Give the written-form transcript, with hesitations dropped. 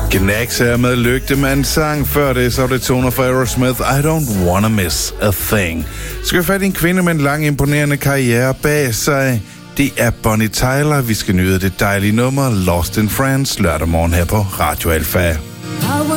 Knacks her med Lygtemand sang. Før det, så var det toner fra Aerosmith. I don't wanna miss a thing. Skal vi fat i en kvinde med en lang, imponerende karriere bag sig. Det er Bonnie Tyler. Vi skal nyde det dejlige nummer Lost in France lørdag morgen her på Radio Alfa.